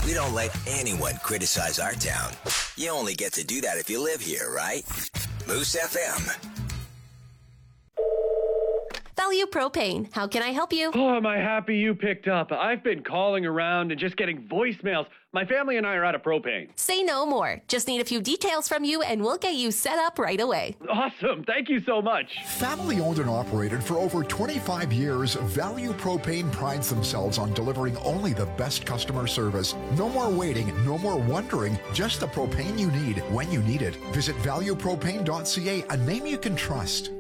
We don't let anyone criticize our town. You only get to do that if you live here, right? Moose FM. Value Propane. How can I help you? Oh, am I happy you picked up. I've been calling around and just getting voicemails. My family and I are out of propane. Say no more. Just need a few details from you and we'll get you set up right away. Awesome. Thank you so much. Family owned and operated for over 25 years, Value Propane prides themselves on delivering only the best customer service. No more waiting, no more wondering, just the propane you need when you need it. Visit valuepropane.ca, a name you can trust.